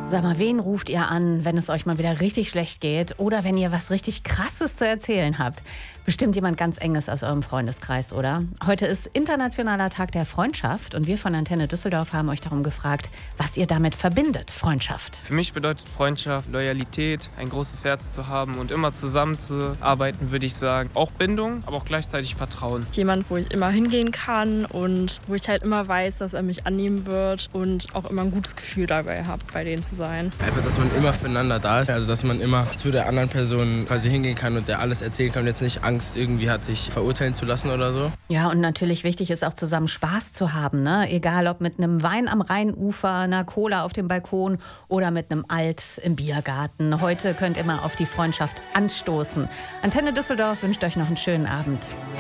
Sag mal, wen ruft ihr an, wenn es euch mal wieder richtig schlecht geht oder wenn ihr was richtig Krasses zu erzählen habt? Bestimmt jemand ganz Enges aus eurem Freundeskreis, oder? Heute ist Internationaler Tag der Freundschaft und wir von Antenne Düsseldorf haben euch darum gefragt, was ihr damit verbindet, Freundschaft. Für mich bedeutet Freundschaft Loyalität, ein großes Herz zu haben und immer zusammenzuarbeiten, würde ich sagen. Auch Bindung, aber auch gleichzeitig Vertrauen. Jemand, wo ich immer hingehen kann und wo ich halt immer weiß, dass er mich annehmen wird und auch immer ein gutes Gefühl dabei habe, bei denen zu sein. Einfach, dass man immer füreinander da ist, also dass man immer zu der anderen Person quasi hingehen kann und der alles erzählen kann und jetzt nicht Angst irgendwie hat, sich verurteilen zu lassen oder so. Ja, und natürlich wichtig ist auch zusammen Spaß zu haben, ne? Egal ob mit einem Wein am Rheinufer, einer Cola auf dem Balkon oder mit einem Alt im Biergarten. Heute könnt ihr mal auf die Freundschaft anstoßen. Antenne Düsseldorf wünscht euch noch einen schönen Abend.